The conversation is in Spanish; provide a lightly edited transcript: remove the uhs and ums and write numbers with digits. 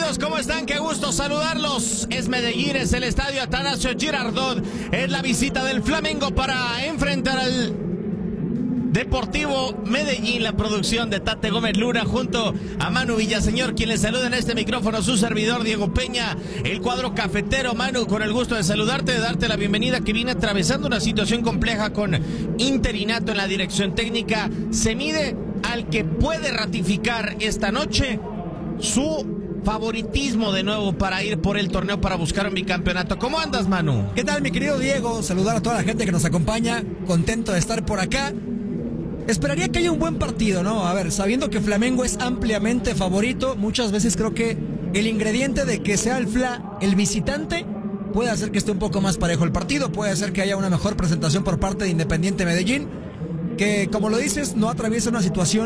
amigos? ¿Cómo están? Qué gusto saludarlos. Es Medellín, es el estadio Atanasio Girardot. Es la visita del Flamengo para enfrentar al Deportivo Medellín. La producción de Tate Gómez Luna junto a Manu Villaseñor, quien les saluda en este micrófono, su servidor Diego Peña, el cuadro cafetero. Manu, con el gusto de saludarte, de darte la bienvenida, que viene atravesando una situación compleja con interinato en la dirección técnica. Se mide al que puede ratificar esta noche su favoritismo de nuevo para ir por el torneo, para buscar un bicampeonato. ¿Cómo andas, Manu? ¿Qué tal, mi querido Diego? Saludar a toda la gente que nos acompaña, contento de estar por acá. Esperaría que haya un buen partido, ¿no? A ver, sabiendo que Flamengo es ampliamente favorito, muchas veces creo que el ingrediente de que sea el visitante puede hacer que esté un poco más parejo el partido, puede hacer que haya una mejor presentación por parte de Independiente Medellín, que, como lo dices, no atraviesa una situación